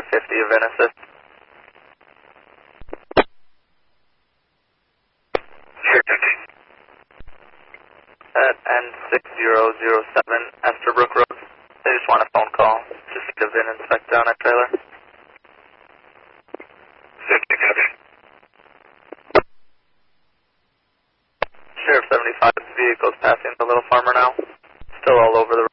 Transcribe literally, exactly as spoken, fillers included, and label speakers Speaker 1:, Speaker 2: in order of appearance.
Speaker 1: fifty of VIN assist.
Speaker 2: Sure, fifty.
Speaker 1: At N six zero zero seven Esterbrook Road. They just want a phone call. Just need a VIN inspect on a trailer.
Speaker 2: fifty, copy.
Speaker 1: Sheriff seventy-five vehicles passing the Little Farmer now. Still all over the